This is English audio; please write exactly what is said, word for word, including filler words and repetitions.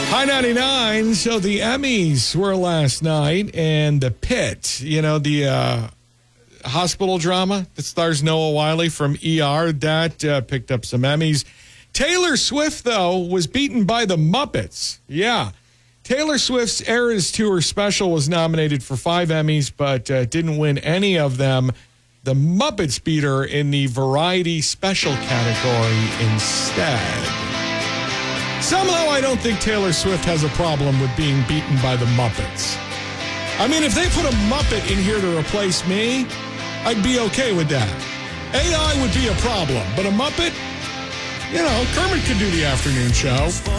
High ninety-nine. So the Emmys were last night, and The Pit, you know, the uh, hospital drama that stars Noah Wyle from E R, that uh, picked up some Emmys. Taylor Swift, though, was beaten by The Muppets. Yeah. Taylor Swift's Eras Tour special was nominated for five Emmys, but uh, didn't win any of them. The Muppets beat her in the Variety Special category instead. Somehow I don't think Taylor Swift has a problem with being beaten by the Muppets. I mean, if they put a Muppet in here to replace me, I'd be okay with that. A I would be a problem, but a Muppet, you know, Kermit could do the afternoon show.